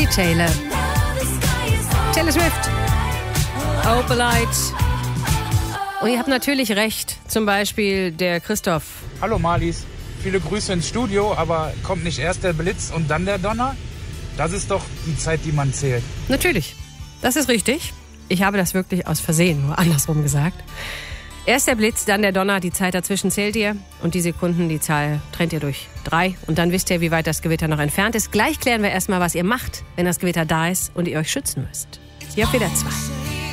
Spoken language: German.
Taylor. Taylor Swift. Opalite. Und ihr habt natürlich recht. Zum Beispiel der Christoph. Hallo Marlies. Viele Grüße ins Studio, aber kommt nicht erst der Blitz und dann der Donner? Das ist doch die Zeit, die man zählt. Natürlich. Das ist richtig. Ich habe das wirklich aus Versehen, nur andersrum gesagt. Erst der Blitz, dann der Donner, die Zeit dazwischen zählt ihr und die Sekunden, die Zahl trennt ihr durch 3 und dann wisst ihr, wie weit das Gewitter noch entfernt ist. Gleich klären wir erstmal, was ihr macht, wenn das Gewitter da ist und ihr euch schützen müsst. Hier auf WDR 2.